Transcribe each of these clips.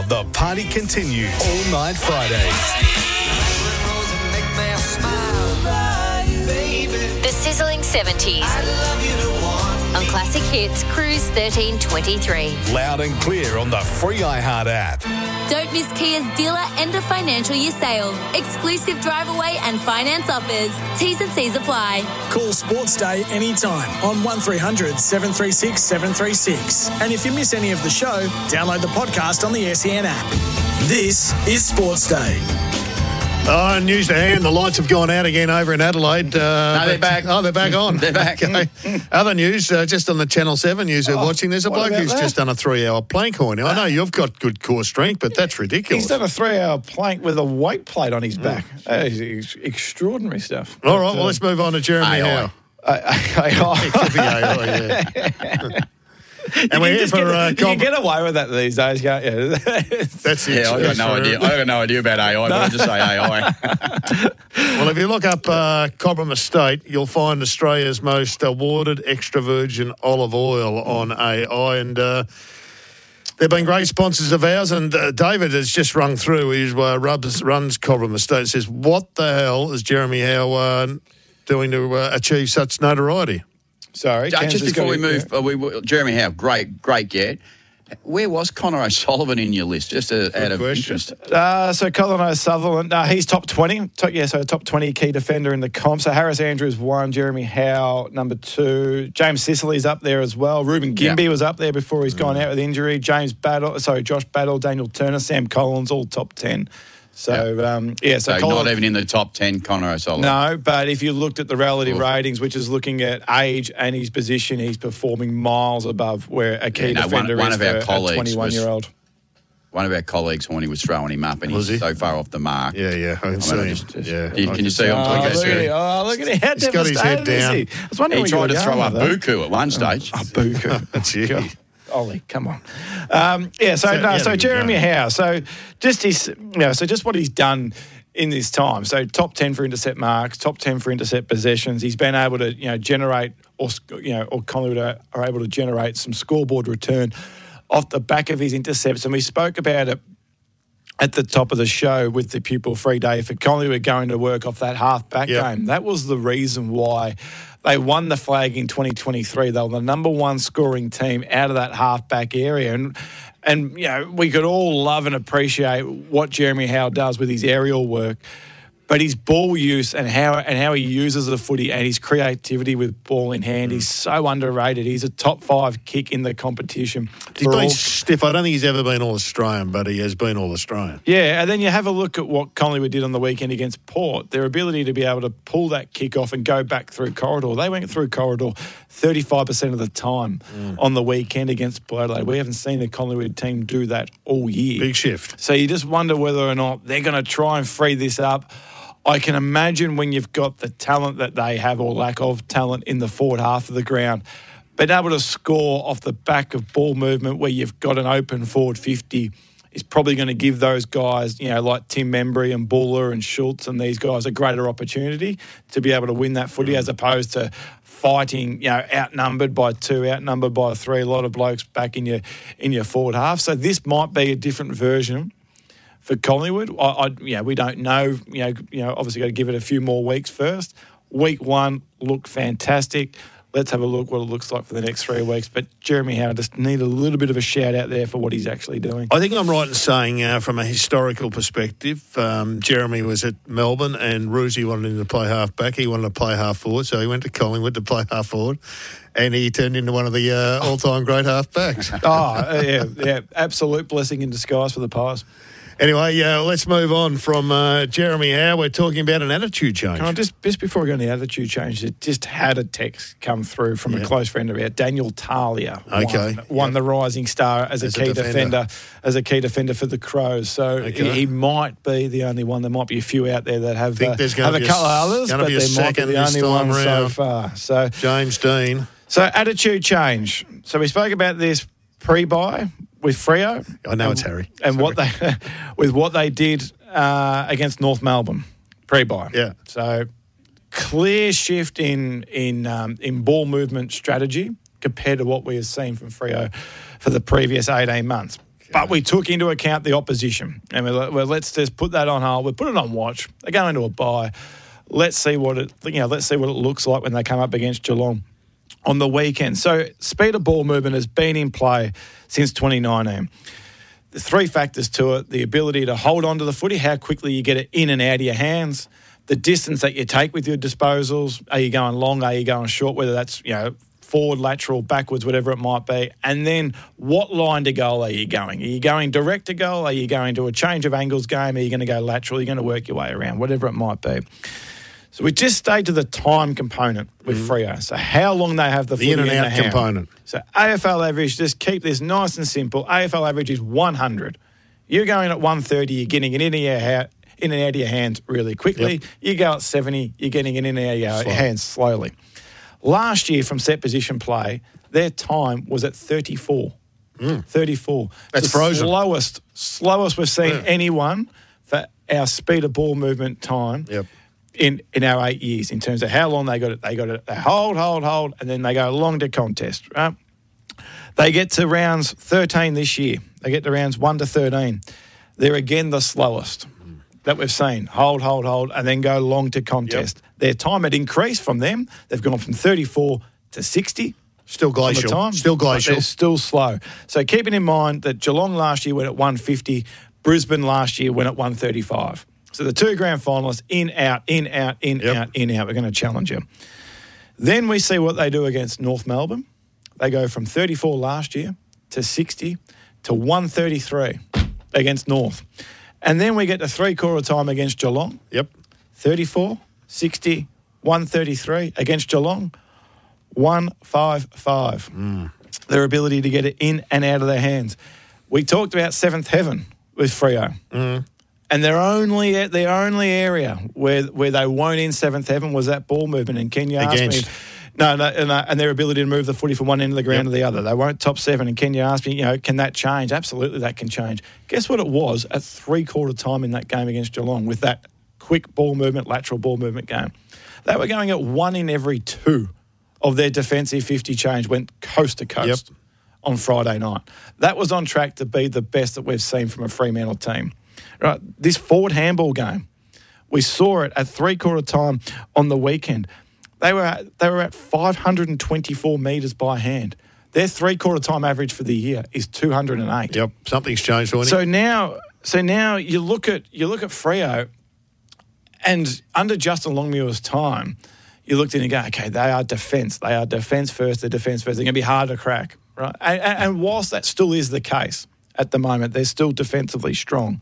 The party continues all night Fridays. The Sizzling 70s. On Classic Hits, Cruise 1323. Loud and clear on the free iHeart app. Don't miss Kia's dealer end of financial year sale. Exclusive drive away and finance offers. T's and C's apply. Call Sports Day anytime on 1300 736 736. And if you miss any of the show, download the podcast on the SEN app. This is Sports Day. News to hand. The lights have gone out again over in Adelaide. No, they're back. Oh, they're back on. They're back. Okay. Other news, just on the Channel 7 news we're watching, there's a bloke who's just done a 3-hour plank haul. Now, I know you've got good core strength, but that's ridiculous. He's done a 3-hour plank with a weight plate on his back. That is extraordinary stuff. All right, well, let's move on to Jeremy Howe. It could be AI, yeah. And we're here for... you can get away with that these days, can't you? That's it. Yeah, I've got no idea about AI, but I'll just say AI. Well, if you look up Cobram Estate, you'll find Australia's most awarded extra virgin olive oil on AI, and they've been great sponsors of ours. And David has just rung through. He runs Cobram Estate. Says, what the hell is Jeremy Howe doing to achieve such notoriety? Sorry, just before we move, Jeremy Howe, great get. Where was Connor O'Sullivan in your list? Just out of interest. So Colin O'Sullivan, he's top 20. Top 20 key defender in the comp. So Harris Andrews 1, Jeremy Howe number 2. James Sicily's up there as well. Ruben Gimby was up there before he's gone out with injury. Josh Battle, Daniel Turner, Sam Collins, all top 10. So, So Colin, not even in the top 10, Connor O'Sullivan. No, but if you looked at the relative ratings, which is looking at age and his position, he's performing miles above where a key defender one is of our for colleagues a 21-year-old. One of our colleagues, when he was throwing him up, and he's so far off the mark. Yeah, I can see him. Can you see him? Look at him. How He's got his head down. I was wondering he tried to throw up Buku at one stage. Buku. Ollie, come on. So Jeremy Howe. So just what he's done in this time. So top 10 for intercept marks, top 10 for intercept possessions. He's been able to, generate or Collingwood are able to generate some scoreboard return off the back of his intercepts. And we spoke about it at the top of the show with the pupil-free day for Collingwood going to work off that half-back game. That was the reason why they won the flag in 2023. They were the number one scoring team out of that half-back area. And we could all love and appreciate what Jeremy Howe does with his aerial work. But his ball use and how he uses the footy and his creativity with ball in hand, he's so underrated. He's a top 5 kick in the competition. He's been stiff. I don't think he's ever been All-Australian, but he has been All-Australian. Yeah, and then you have a look at what Collingwood did on the weekend against Port. Their ability to be able to pull that kick off and go back through corridor. They went through corridor 35% of the time on the weekend against Port Adelaide. We haven't seen the Collingwood team do that all year. Big shift. So you just wonder whether or not they're going to try and free this up. I can imagine when you've got the talent that they have or lack of talent in the forward half of the ground, being able to score off the back of ball movement where you've got an open forward 50 is probably going to give those guys, like Tim Membry and Buller and Schultz and these guys a greater opportunity to be able to win that footy as opposed to fighting, outnumbered by 2, outnumbered by 3, a lot of blokes back in your forward half. So this might be a different version for Collingwood. We don't know. Obviously got to give it a few more weeks first. Week 1 looked fantastic. Let's have a look what it looks like for the next 3 weeks. But Jeremy Howe just need a little bit of a shout out there for what he's actually doing. I think I'm right in saying, from a historical perspective, Jeremy was at Melbourne and Roosie wanted him to play half back. He wanted to play half forward, so he went to Collingwood to play half forward. And he turned into one of the all-time great half backs. Absolute blessing in disguise for the Pies. Anyway, let's move on from Jeremy Howe. We're talking about an attitude change. Just before we go into the attitude change, it just had a text come through from a close friend about Daniel Talia. Won the Rising Star as a key defender for the Crows. So he might be the only one. There might be a few out there that have a couple of others, but there might be the only one so far. So James Dean. So attitude change. So we spoke about this pre-buy with Freo. I know it's Harry. And what they did against North Melbourne pre-buy. Yeah. So clear shift in ball movement strategy compared to what we have seen from Freo for the previous 18 months. But we took into account the opposition. And we're like, well, let's just put that on hold. We'll put it on watch. They go into a bye. Let's see what it looks like when they come up against Geelong on the weekend. So speed of ball movement has been in play since 2019. There's three factors to it: the ability to hold on to the footy, how quickly you get it in and out of your hands, the distance that you take with your disposals. Are you going long? Are you going short? Whether that's, forward, lateral, backwards, whatever it might be. And then what line to goal are you going? Are you going direct to goal? Are you going to a change of angles game? Are you going to go lateral? Are you going to work your way around? Whatever it might be. So we just stayed to the time component with Freo. So how long they have the footy in and out component. So AFL average, just keep this nice and simple. AFL average is 100. You're going at 130, you're getting it in and out of your hands really quickly. Yep. You go at 70, you're getting it in and out of your hands slowly. Last year from set position play, their time was at 34. 34. That's the frozen. Slowest we've seen anyone for our speed of ball movement time in our 8 years in terms of how long they got it. They hold, and then they go long to contest, right? They get to rounds 13 this year. They get to rounds 1 to 13. They're again the slowest that we've seen. Hold, and then go long to contest. Their time had increased from them. They've gone from 34 to 60. Still glacial. But they're still slow. So keeping in mind that Geelong last year went at 150, Brisbane last year went at 135. So the two grand finalists, in, out. We're going to challenge you. Then we see what they do against North Melbourne. They go from 34 last year to 60 to 133 against North. And then we get to three-quarter time against Geelong. 34, 60, 133 against Geelong. 155. Their ability to get it in and out of their hands. We talked about seventh heaven with Freo. And their only area where they weren't in seventh heaven was that ball movement. And Ken, you asked me... No, and their ability to move the footy from one end of the ground to the other. They won't top seven. And Ken, you asked me, can that change? Absolutely, that can change. Guess what it was at three-quarter time in that game against Geelong with that quick ball movement, lateral ball movement game? They were going at 1 in every 2 of their defensive 50 change went coast to coast on Friday night. That was on track to be the best that we've seen from a Fremantle team. Right, this forward handball game, we saw it at three-quarter time on the weekend. They were at 524 metres by hand. Their three-quarter time average for the year is 208. Yep, something's changed, hasn't it? So now you look at Freo, and under Justin Longmuir's time, you looked in and go, okay, they are defence. They are defence first. They're defence first. They're going to be hard to crack, right? And whilst that still is the case at the moment, they're still defensively strong.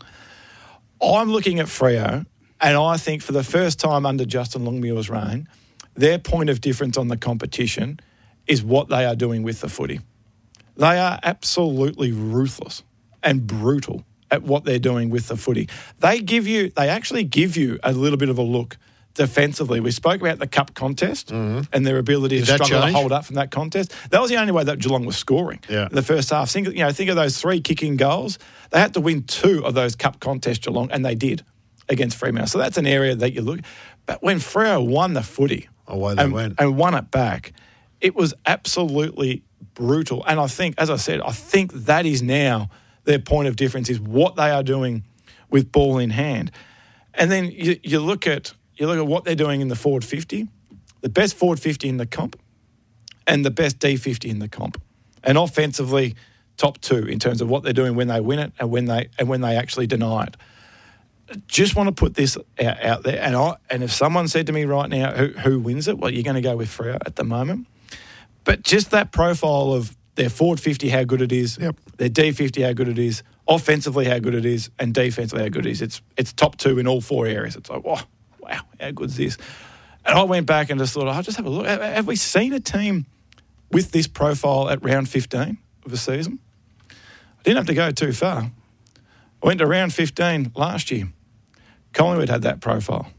I'm looking at Freo, and I think for the first time under Justin Longmuir's reign, their point of difference on the competition is what they are doing with the footy. They are absolutely ruthless and brutal at what they're doing with the footy. They actually give you a little bit of a look defensively. We spoke about the cup contest and their ability to struggle to hold up from that contest. That was the only way that Geelong was scoring in the first half. Think of those 3 kicking goals. They had to win 2 of those cup contests, Geelong, and they did against Fremantle. So that's an area that you look. But when Freo won the footy, and won it back, it was absolutely brutal. And I think, as I said, that is now their point of difference is what they are doing with ball in hand. And then you look at what they're doing in the forward 50, the best forward 50 in the comp, and the best D50 in the comp, and offensively top 2 in terms of what they're doing when they win it and when they actually deny it. Just want to put this out there, and if someone said to me right now, who wins it? Well, you're going to go with Freo at the moment. But just that profile of their forward 50, how good it is, their D50, how good it is, offensively, how good it is, and defensively, how good it is. It's top 2 in all 4 areas. It's like, wow, how good is this? And I went back and just thought, I'll just have a look. Have we seen a team with this profile at round 15 of the season? I didn't have to go too far. I went to round 15 last year. Collingwood had that profile.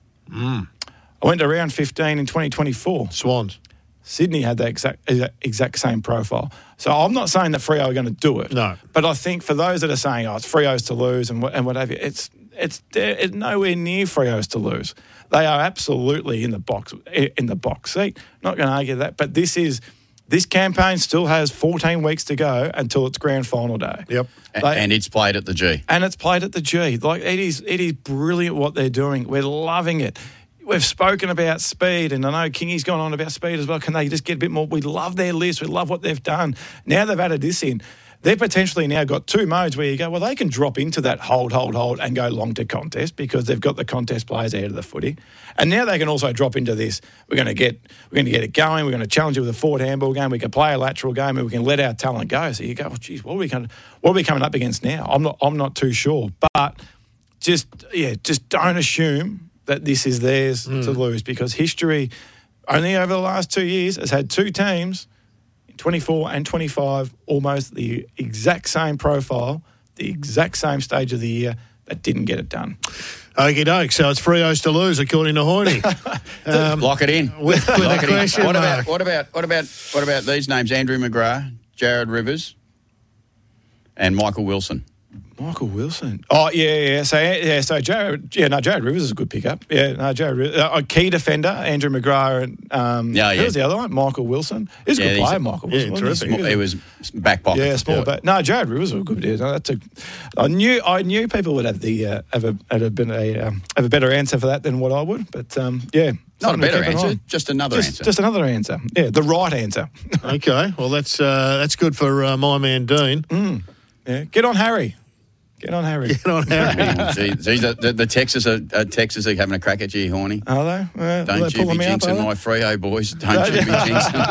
I went to round 15 in 2024. Swans. Sydney had that exact same profile. So I'm not saying that Freo are going to do it. No. But I think for those that are saying, it's Freo's to lose and whatever, it's nowhere near Freo's to lose. They are absolutely in the box seat. Not going to argue that. But this is This campaign still has 14 weeks to go until it's grand final day. Yep. And it's played at the G. And it's played at the G. Like, it is brilliant what they're doing. We're loving it. We've spoken about speed, and I know Kingy's gone on about speed as well. Can they just get a bit more? We love their list. We love what they've done. Now they've added this in. They've potentially now got 2 modes where you go, well, they can drop into that hold, and go long to contest because they've got the contest players out of the footy. And now they can also drop into this. We're going to get it going. We're going to challenge you with a forward handball game. We can play a lateral game, and we can let our talent go. So you go, well, geez, what are we coming up against now? I'm not too sure. But just don't assume that this is theirs to lose, because history only over the last 2 years has had 2 teams, 24 and 25, almost the exact same profile, the exact same stage of the year, that didn't get it done. Okie doke. So it's Freos to lose, according to Hoyne. Lock it in. With Lock a it in. question mark. What about these names? Andrew McGrath, Jared Rivers, and Michael Wilson. Michael Wilson. Oh, yeah. So Jared Rivers is a good pickup. Yeah, no, Jared Rivers. A key defender, Andrew McGrath, and who was the other one? Michael Wilson. He's a good player, Michael Wilson. Terrific. He was back pocket. Yeah, small back. No, Jared Rivers was a good dude. I knew people would have a better answer for that than what I would, but yeah. Not a better answer, just another answer. Just another answer. Yeah, the right answer. Okay, well that's good for my man Dean. Yeah, get on Harry. Gee, the Texas are having a crack at you, Horny. Are they? Don't you be jinxing my Freo boys. Don't you be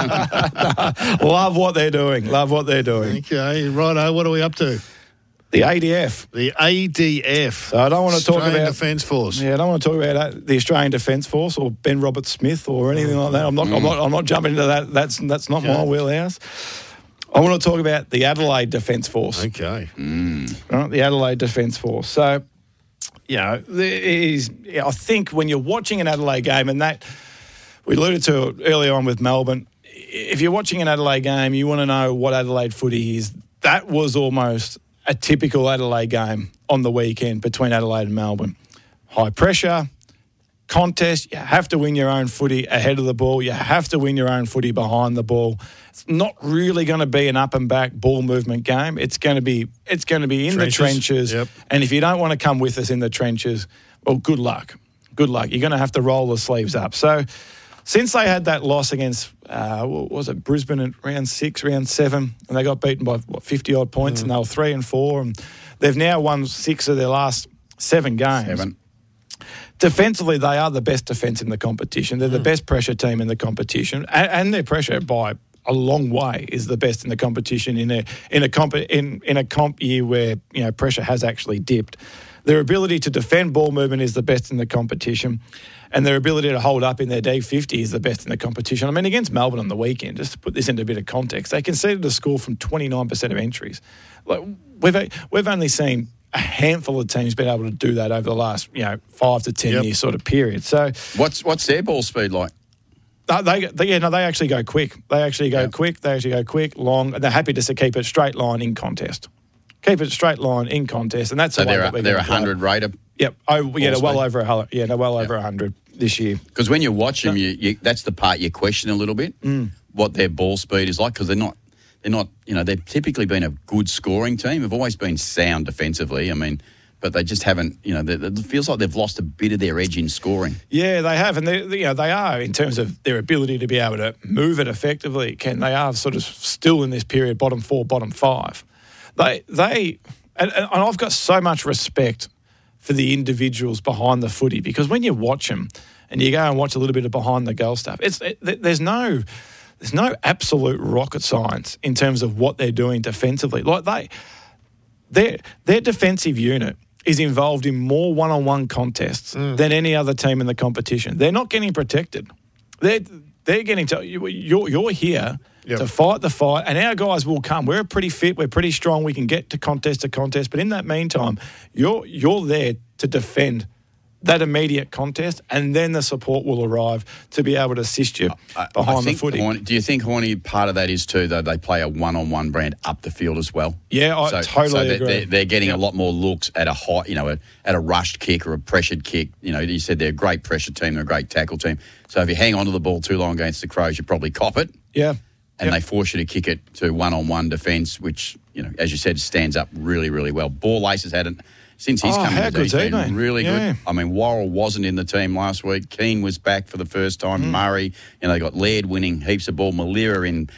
jinxing. Love what they're doing. Okay, righto. What are we up to? The ADF. The ADF. So I don't want to talk about Australian Defence Force. Yeah, I don't want to talk about the Australian Defence Force or Ben Roberts-Smith or anything like that. I'm not jumping into that. That's not my wheelhouse. I want to talk about the Adelaide Defence Force. Okay. Right, the Adelaide Defence Force. So, I think when you're watching an Adelaide game, and that we alluded to early on with Melbourne, if you're watching an Adelaide game, you want to know what Adelaide footy is. That was almost a typical Adelaide game on the weekend between Adelaide and Melbourne. High pressure, contest, you have to win your own footy ahead of the ball. You have to win your own footy behind the ball. It's not really going to be an up and back ball movement game. It's going to be in the trenches. Yep. And if you don't want to come with us in the trenches, well, good luck. You're going to have to roll the sleeves up. So since they had that loss against, Brisbane at round 6, round 7, and they got beaten by 50-odd points, and they were 3-4, and they've now won 6 of their last 7 games. Defensively, they are the best defence in the competition. They're the best pressure team in the competition, and their pressure by a long way is the best in the competition in a comp year where pressure has actually dipped. Their ability to defend ball movement is the best in the competition, and their ability to hold up in their D50 is the best in the competition. I mean, against Melbourne on the weekend, just to put this into a bit of context, they conceded a score from 29% of entries. Like we've only seen a handful of teams been able to do that over the last 5 to 10 year sort of period. So what's their ball speed like? They actually go quick. They actually go quick, long, and they're happy to keep it straight line in contest. And that's so they're 100 rater. Yep. They're well over 100. Yeah, they're well over 100 this year. Because when you watch them, you that's the part you question a little bit what their ball speed is like, because they're not. They've typically been a good scoring team. They've always been sound defensively. I mean, but they just haven't. It feels like they've lost a bit of their edge in scoring. Yeah, they have, and they are in terms of their ability to be able to move it effectively. They are sort of still in this period, bottom 4, bottom 5. And I've got so much respect for the individuals behind the footy, because when you watch them and you go and watch a little bit of behind the goal stuff, there's no absolute rocket science in terms of what they're doing defensively. Like their defensive unit is involved in more one-on-one contests than any other team in the competition. They're not getting protected. They're getting to you're here to fight the fight, and our guys will come. We're pretty fit. We're pretty strong. We can get to contest, but in that meantime, you're there to defend that immediate contest, and then the support will arrive to be able to assist you behind the footy. Do you think, Horny, part of that is too, though, they play a one-on-one brand up the field as well? Yeah, I totally agree. They're getting a lot more looks at a hot, at a rushed kick or a pressured kick. You said they're a great pressure team, they're a great tackle team. So if you hang on to the ball too long against the Crows, you probably cop it. Yeah. and they force you to kick it to one-on-one defence, which, as you said, stands up really, really well. Ball Ace has had it since he's come in. He's been really good. I mean, Worrell wasn't in the team last week. Keane was back for the first time. Murray, they got Laird winning heaps of ball. Malira in,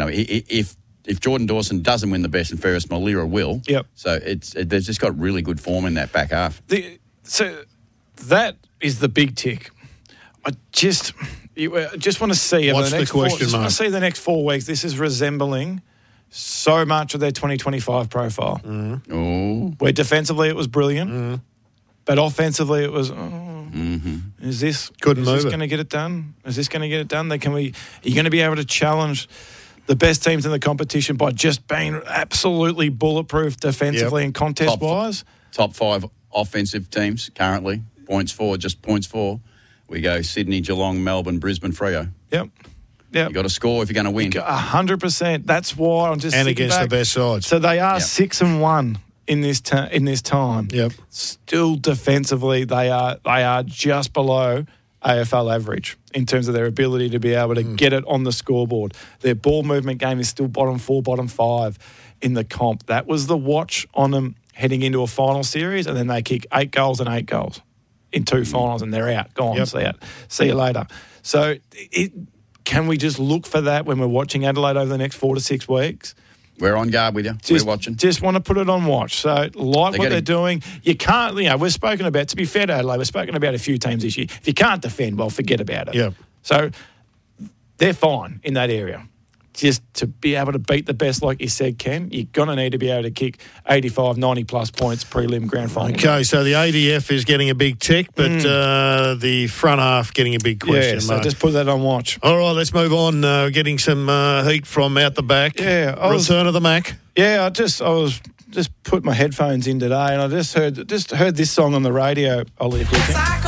if Jordan Dawson doesn't win the best and fairest, Malira will. Yep. So they've just got really good form in that back half. So that is the big tick. I just want to see What's the question mark? I see the next 4 weeks. This is resembling so much of their 2025 profile. Where defensively it was brilliant, but offensively it was. Is this going to get it done? Is this going to get it done? Are you going to be able to challenge the best teams in the competition by just being absolutely bulletproof defensively and contest-wise? Top 5 offensive teams currently. Points for. We go Sydney, Geelong, Melbourne, Brisbane, Freo. Yep. You got to score if you're going to win. 100%. That's why I'm just and against back. the best sides. So they are 6-1 in this time. Yep. Still defensively, they are just below AFL average in terms of their ability to be able to get it on the scoreboard. Their ball movement game is still bottom 4, bottom 5 in the comp. That was the watch on them heading into a final series, and then they kick 8 goals and 8 goals in 2 finals, and they're out. Gone. See you later. So can we just look for that when we're watching Adelaide over the next 4 to 6 weeks? We're on guard with you. We're watching. Just want to put it on watch. So they're doing. You can't, we've spoken about, to be fair to Adelaide, we've spoken about a few teams this year. If you can't defend, well, forget about it. Yeah. So they're fine in that area. Just to be able to beat the best, like you said, Ken, you're going to need to be able to kick 85, 90-plus points prelim grand final. Okay, so the ADF is getting a big tick, but the front half getting a big question mark. So just put that on watch. All right, let's move on. Getting some heat from out the back. Yeah. Return of the Mac. Yeah, I was just put my headphones in today, and I just heard this song on the radio, Ollie, if you can.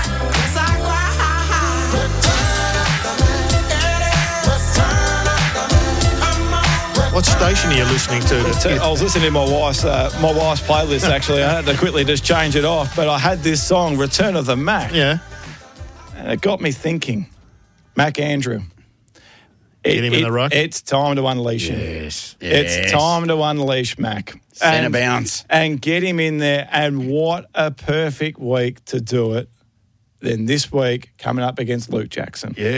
What station are you listening to? I was listening to my wife's playlist, actually. I had to quickly just change it off. But I had this song, Return of the Mac. Yeah. And it got me thinking. Mac Andrew. Get him in the ruck? It's time to unleash him. Yes. It's time to unleash Mac. Centre bounce. And get him in there. And what a perfect week to do it. Then this week, coming up against Luke Jackson. Yeah.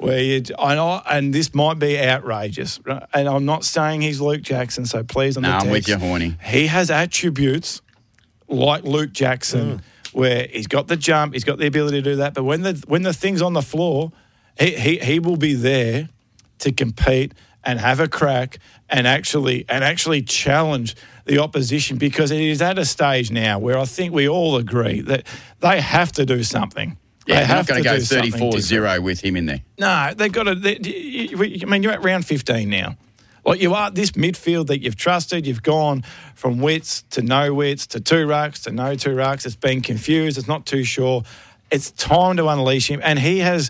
And this might be outrageous, and I'm not saying he's Luke Jackson, so please on the text. I'm with you, Horny. He has attributes like Luke Jackson, where he's got the jump, he's got the ability to do that, but when the thing's on the floor, he will be there to compete and have a crack and actually challenge the opposition, because it is at a stage now where I think we all agree that they have to do something. Yeah, they're not going to go 34-0 with him in there. No, they've got to. You're at round 15 now. Like, you are this midfield that you've trusted. You've gone from wits to no wits to 2 rucks to no 2 rucks. It's been confused. It's not too sure. It's time to unleash him, and he's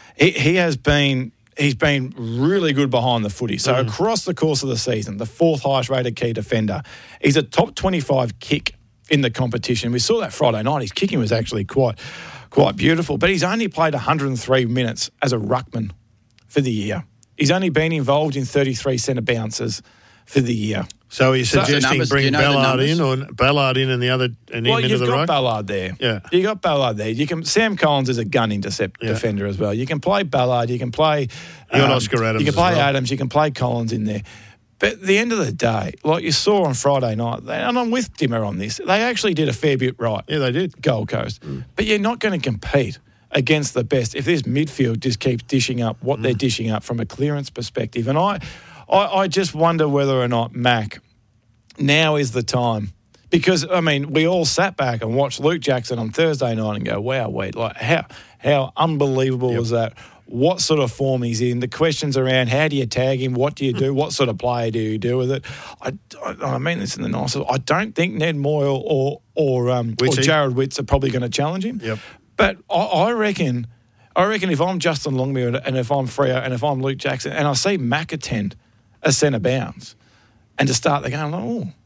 been really good behind the footy. So across the course of the season, the 4th highest rated key defender. He's a top 25 kick in the competition. We saw that Friday night. His kicking was actually quite beautiful, but he's only played 103 minutes as a ruckman for the year. He's only been involved in 33 centre bounces for the year. So you're suggesting bring Ballard in, or Ballard in and the other and him into the ruck? Well, you've got Ballard there. Yeah, you got Ballard there. Sam Collins is a gun defender as well. You can play Ballard. You can play. You got Oscar Adams. You can play Adams. You can play Collins in there. But at the end of the day, like you saw on Friday night, and I'm with Dimmer on this, they actually did a fair bit right. Yeah, they did. Gold Coast. But you're not going to compete against the best if this midfield just keeps dishing up what they're dishing up from a clearance perspective. And I just wonder whether or not Mac, now is the time. Because, I mean, we all sat back and watched Luke Jackson on Thursday night and go, wow, wait, like how unbelievable was that? What sort of form he's in, the questions around how do you tag him, what do you do, what sort of player do you do with it. I mean this in the nicest. I don't think Ned Moyle or Jared Witts are probably going to challenge him. Yep. But I reckon if I'm Justin Longmuir and if I'm Freo and if I'm Luke Jackson and I see Mac attend a centre bounce and to start the game, I'm like,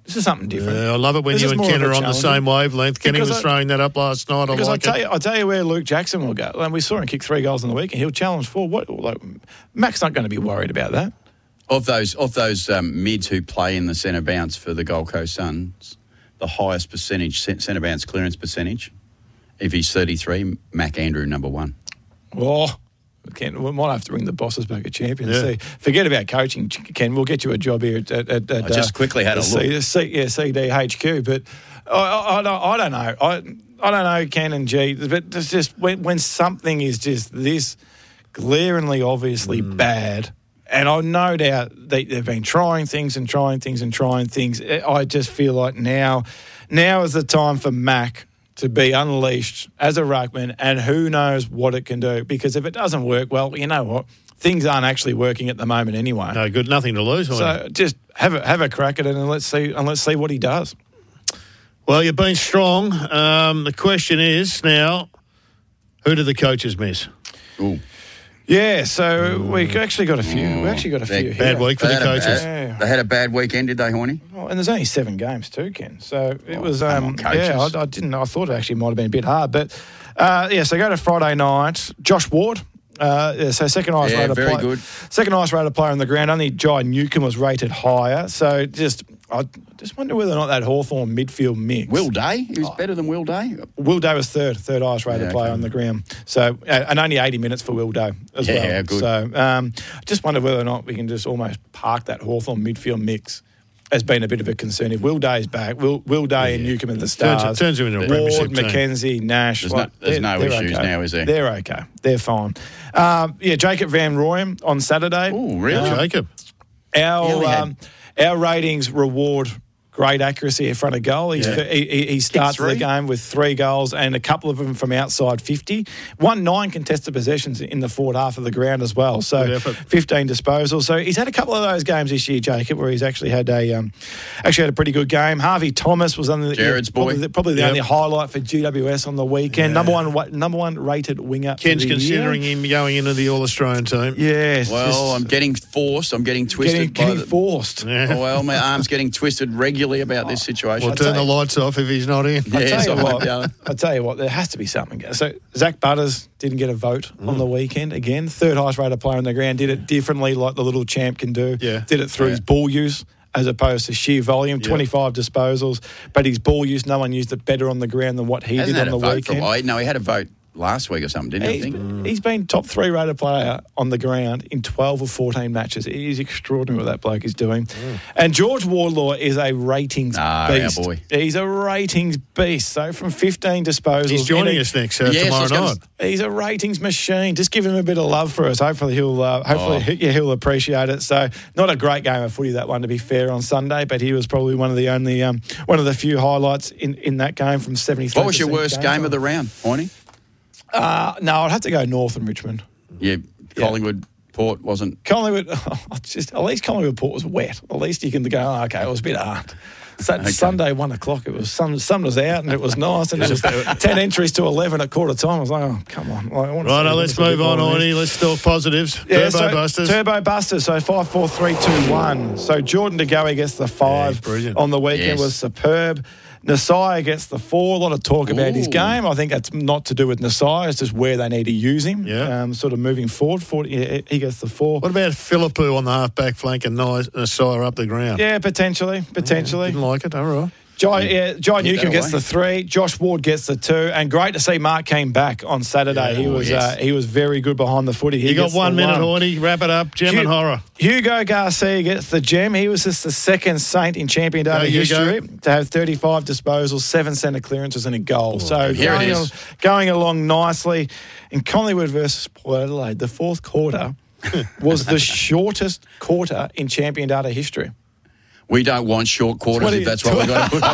This is something different. Yeah, I love it when This you is and more Ken of a are on the challenge. same wavelength. Kenny Because was throwing that up last night. Because I like it. I'll tell you where Luke Jackson will go. And we saw him kick 3 goals in the week, and he'll challenge 4. Mac's not going to be worried about that. Of those mids who play in the centre bounce for the Gold Coast Suns, the highest percentage centre bounce clearance percentage, if he's 33, Mac Andrew number 1. Oh, Ken, we might have to bring the bosses back at Champions. Yeah. See, forget about coaching, Ken. We'll get you a job here at I just quickly had a look. CDHQ. But I don't know. I don't know, Ken and G. But it's just when something is just this glaringly, obviously bad. And I no doubt they've been trying things. I just feel like now is the time for Mac to be unleashed as a ruckman, and who knows what it can do. Because if it doesn't work, well, you know what? Things aren't actually working at the moment anyway. No good, nothing to lose. So just have a crack at it, and let's see what he does. Well, you've been strong. The question is now, who do the coaches miss? Ooh. Yeah, so we actually got a few. Bad week for the coaches. They had a bad weekend, did they, Horny? Oh, and there's only 7 games too, Ken. So it was. come on, coaches. Yeah, I didn't. I thought it actually might have been a bit hard, but so go to Friday night. Josh Ward. So second highest rated very player. good. Second highest rated player on the ground. Only Jai Newcomb was rated higher. So I just wonder whether or not that Hawthorn midfield mix. Will Day? He was better than Will Day? Will Day was third highest rated player on the ground. So and only 80 minutes for Will Day as well. Yeah, good. So just wonder whether or not we can just almost park that Hawthorn midfield mix as being a bit of a concern. If Will Day's back, Will Day and Newcomb and the Stars. Turns him into a premiership Ward, team. McKenzie, Nash. There's no issues okay. now, is there? They're okay. They're fine. Jacob Van Rooyen on Saturday. Oh, really? Jacob. Our ratings reward great accuracy in front of goal. He starts the game with 3 goals and a couple of them from outside 50. Won 9 contested possessions in the forward half of the ground as well. So 15 disposals. So he's had a couple of those games this year, Jacob, where he's actually had a pretty good game. Harvey Thomas was on Jared's boy. Probably the only highlight for GWS on the weekend. Yeah. Number one rated winger. Ken's for the considering year. him going into the All-Australian team. Yes. Well, I'm getting forced. I'm getting twisted. Getting forced. Yeah. Oh, well, my arm's getting twisted regularly about this situation. We'll turn the lights off if he's not in. I tell you what, there has to be something. So Zach Butters didn't get a vote on the weekend again. 3rd highest rated player on the ground. Did it differently like the little champ can do. Yeah. Did it through his ball use as opposed to sheer volume. 25 disposals. But his ball use, no one used it better on the ground than what he Hasn't did had on a the vote weekend. No, he had a vote last week or something, didn't he? I think? He's been top 3 rated player on the ground in 12 or 14 matches. It is extraordinary what that bloke is doing. And George Wardlaw is a ratings beast. Our boy. He's a ratings beast. So from 15 disposals. He's joining us next tomorrow night. He's a ratings machine. Just give him a bit of love for us. Hopefully he'll appreciate it. So not a great game of footy, that one, to be fair, on Sunday, but he was probably one of the few highlights in that game from 73%. What was your worst game of the round, Horny? No, I'd have to go North and Richmond. Yeah, Collingwood Port wasn't. Collingwood, at least Collingwood Port was wet. At least you can go, okay, it was a bit hard. Sunday, 1 o'clock, it was sun was out and it was nice, and it was 10 entries to 11 at quarter time. I was like, oh, come on. Let's move on, Orny. Let's talk positives. Yeah, Turbo Busters. So 5, 4, 3, 2, 1. So Jordan De Goey gets the 5 on the weekend. Was superb. Nasai gets the 4. A lot of talk about his game. I think that's not to do with Nasai. It's just where they need to use him. Yeah. Sort of moving forward. He gets the 4. What about Philippou on the half-back flank and Nasai up the ground? Yeah, potentially. Didn't like it. All right. Jai Newcomb gets the 3. Josh Ward gets the 2. And great to see Mark Keane back on Saturday. He was very good behind the footy. He got 1 minute, Horny. Wrap it up. Gem and horror. Hugo Garcia gets the gem. He was just the second Saint in champion data history to have 35 disposals, 7 centre clearances and a goal. So going along nicely. In Collingwood versus Port Adelaide, the 4th quarter was the shortest quarter in champion data history. We don't want short quarters if that's what we're going to put up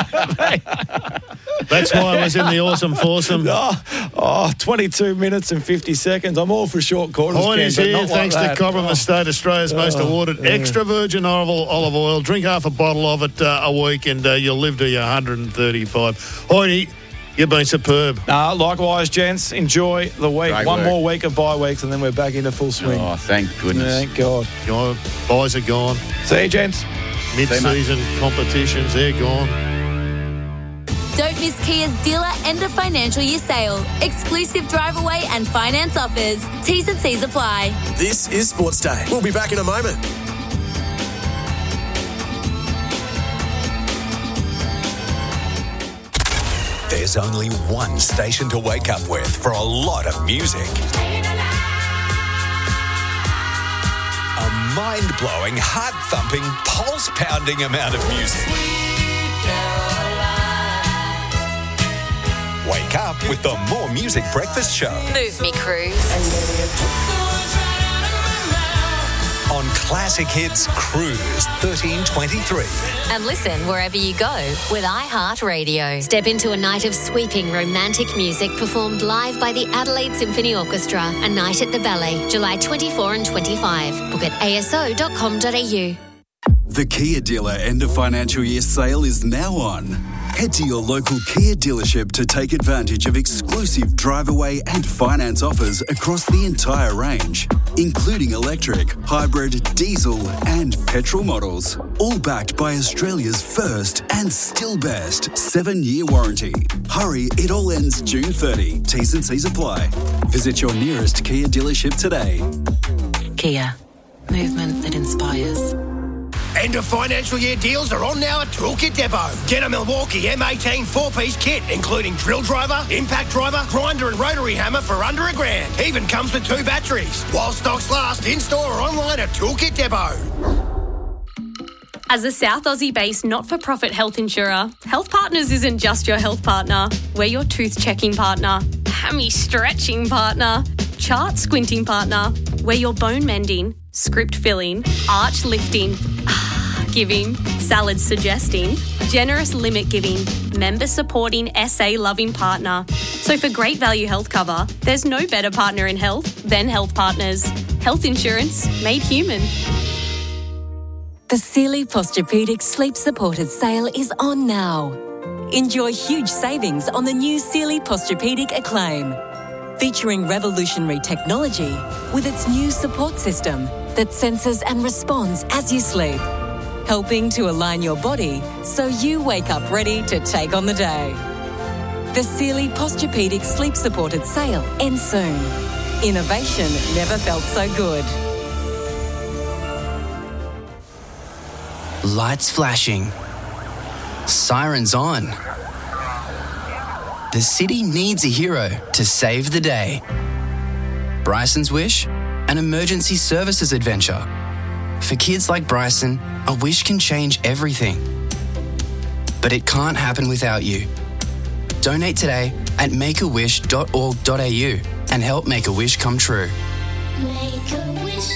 with. That's why I was in the awesome foursome. 22 minutes and 50 seconds. I'm all for short quarters. Horny's here, thanks to Cobram Estate, Australia's most awarded extra virgin olive oil. Drink half a bottle of it a week and you'll live to your 135. Horny, you've been superb. Likewise, gents. Enjoy the week. Great One work. more week of bye weeks and then we're back into full swing. Oh, thank goodness. Thank God. Your buys are gone. See you, gents. mid-season competitions, they're gone. Don't miss Kia's dealer end of financial year sale. Exclusive drive away and finance offers. T's and C's apply. This is Sports Day. We'll be back in a moment. There's only one station to wake up with for a lot of music. A mind-blowing, heart-thumping, pulse-pounding amount of music. Wake up with the More Music Breakfast Show. Move me, Cruise. On Classic Hits Cruise 1323. And listen wherever you go with iHeartRadio. Step into a night of sweeping romantic music performed live by the Adelaide Symphony Orchestra. A night at the Ballet, July 24 and 25. Book at aso.com.au. The Kia dealer end of financial year sale is now on. Head to your local Kia dealership to take advantage of exclusive drive-away and finance offers across the entire range, including electric, hybrid, diesel and petrol models, all backed by Australia's first and still best 7-year warranty. Hurry, it all ends June 30. T's and C's apply. Visit your nearest Kia dealership today. Kia, movement that inspires. End of financial year deals are on now at Toolkit Depot. Get a Milwaukee M18 4-piece kit, including drill driver, impact driver, grinder and rotary hammer for under $1,000. Even comes with 2 batteries. While stocks last, in-store or online at Toolkit Depot. As a South Aussie-based not-for-profit health insurer, Health Partners isn't just your health partner. We're your tooth-checking partner, hammy-stretching partner, chart-squinting partner. We're your bone-mending, script-filling, arch-lifting, giving, salad suggesting, generous limit giving, member supporting, SA loving partner. So for great value health cover, there's no better partner in health than Health Partners. Health insurance made human. The Sealy Posturepedic Sleep Supported sale is on now. Enjoy huge savings on the new Sealy Posturepedic Acclaim, featuring revolutionary technology with its new support system that senses and responds as you sleep, helping to align your body so you wake up ready to take on the day. The Sealy Posturepedic Sleep Supported sale ends soon. Innovation never felt so good. Lights flashing. Sirens on. The city needs a hero to save the day. Bryson's Wish, an emergency services adventure. For kids like Bryson, a wish can change everything. But it can't happen without you. Donate today at makeawish.org.au and help make a wish come true. Make a wish.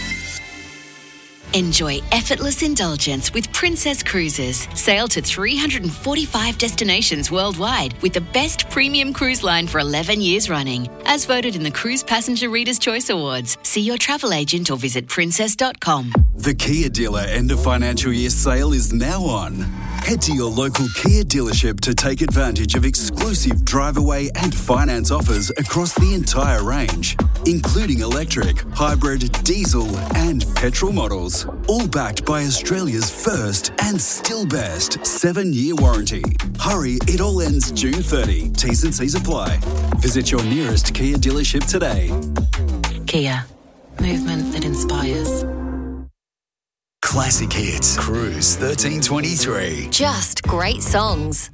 Enjoy effortless indulgence with Princess Cruises. Sail to 345 destinations worldwide with the best premium cruise line for 11 years running. As voted in the Cruise Passenger Reader's Choice Awards. See your travel agent or visit princess.com. The Kia dealer end of financial year sale is now on. Head to your local Kia dealership to take advantage of exclusive drive-away and finance offers across the entire range, including electric, hybrid, diesel and petrol models, all backed by Australia's first and still best 7-year warranty. Hurry, it all ends June 30. T's and C's apply. Visit your nearest Kia dealership today. Kia, movement that inspires. Classic Hits Cruise 1323. Just great songs.